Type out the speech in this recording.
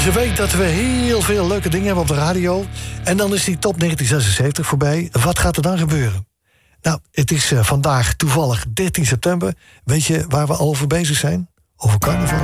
Je weet dat we heel veel leuke dingen hebben op de radio. En dan is die top 1976 voorbij. Wat gaat er dan gebeuren? Nou, het is vandaag toevallig 13 september. Weet je waar we al over bezig zijn? Over carnaval.